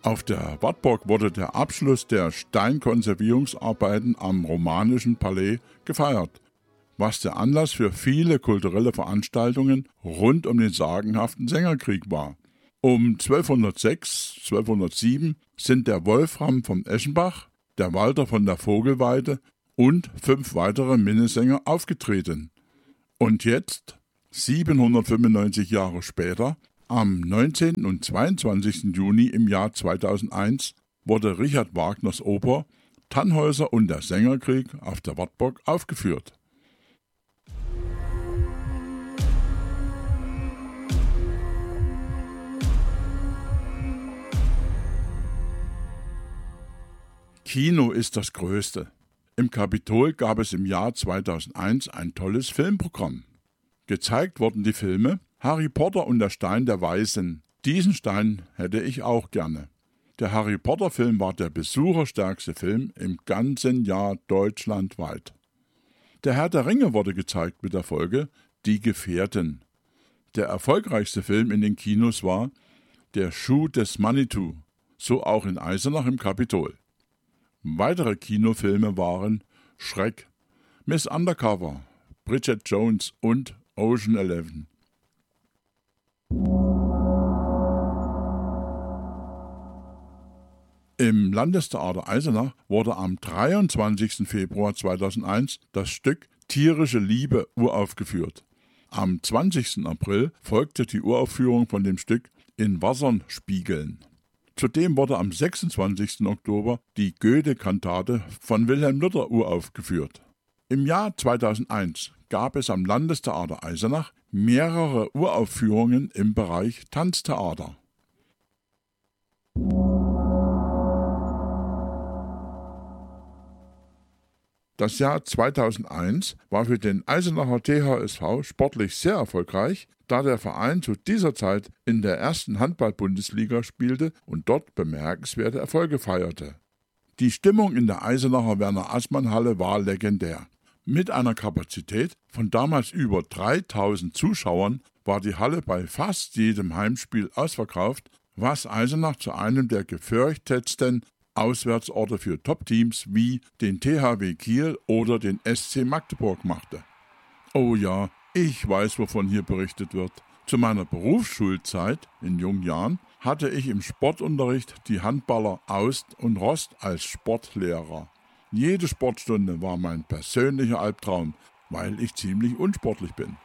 Auf der Wartburg wurde der Abschluss der Steinkonservierungsarbeiten am Romanischen Palais gefeiert, was der Anlass für viele kulturelle Veranstaltungen rund um den sagenhaften Sängerkrieg war. Um 1206/1207 sind der Wolfram von Eschenbach, der Walter von der Vogelweide und 5 weitere Minnesänger aufgetreten. Und jetzt, 795 Jahre später, am 19. und 22. Juni im Jahr 2001 wurde Richard Wagners Oper Tannhäuser und der Sängerkrieg auf der Wartburg aufgeführt. Kino ist das Größte. Im Kapitol gab es im Jahr 2001 ein tolles Filmprogramm. Gezeigt wurden die Filme Harry Potter und der Stein der Weisen. Diesen Stein hätte ich auch gerne. Der Harry Potter Film war der besucherstärkste Film im ganzen Jahr deutschlandweit. Der Herr der Ringe wurde gezeigt mit der Folge Die Gefährten. Der erfolgreichste Film in den Kinos war Der Schuh des Manitou, so auch in Eisenach im Kapitol. Weitere Kinofilme waren Schreck, Miss Undercover, Bridget Jones und Ocean 11. Im Landestheater Eisenach wurde am 23. Februar 2001 das Stück Tierische Liebe uraufgeführt. Am 20. April folgte die Uraufführung von dem Stück In Wassern spiegeln. Zudem wurde am 26. Oktober die Goethe-Kantate von Wilhelm Luther uraufgeführt. Im Jahr 2001 gab es am Landestheater Eisenach mehrere Uraufführungen im Bereich Tanztheater. Das Jahr 2001 war für den Eisenacher THSV sportlich sehr erfolgreich, da der Verein zu dieser Zeit in der 1. Handball-Bundesliga spielte und dort bemerkenswerte Erfolge feierte. Die Stimmung in der Eisenacher Werner-Assmann-Halle war legendär. Mit einer Kapazität von damals über 3000 Zuschauern war die Halle bei fast jedem Heimspiel ausverkauft, was Eisenach zu einem der gefürchtetsten Auswärtsorte für Top-Teams wie den THW Kiel oder den SC Magdeburg machte. Oh ja, ich weiß, wovon hier berichtet wird. Zu meiner Berufsschulzeit in jungen Jahren hatte ich im Sportunterricht die Handballer Aust und Rost als Sportlehrer. Jede Sportstunde war mein persönlicher Albtraum, weil ich ziemlich unsportlich bin.